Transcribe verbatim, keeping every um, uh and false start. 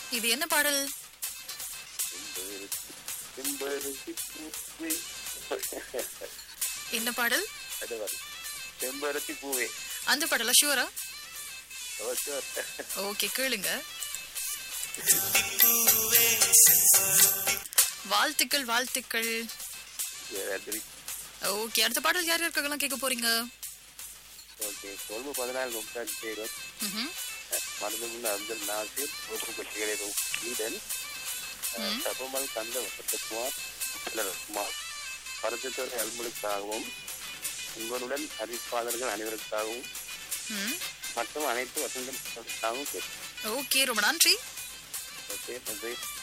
இது என்ன பாடல்? செம்பருத்தி பூவே. என்ன பாடல்? செம்பருத்தி பூவே. அந்த பாடலா? ஷூரா? ஓகே ஓகே, கேளுங்க. வாழ்த்துக்கள் வாழ்த்துக்கள். ஓகே, அடுத்த பாடல் யார் யாருக்கெல்லாம் கேட்க போறீங்க? ஓகே, கொழும்பு பதினாலு முப்பத்தாறு பேரும் மருந்துள்ள அப்துல் நாசிர், ஓப்பு பட்டிகளை ஈடன், சபமல் கந்த வசந்தகுமார், குமார், பரத்துறை அல்முலுக்காகவும் உங்களுடன் அறிவிப்பாளர்கள் அனைவருக்காகவும் மற்றும் அனைத்து வசந்தங்களுக்காகவும் கேட்கும். ஓகே, ரொம்ப நன்றி. ஓகே, நன்றி.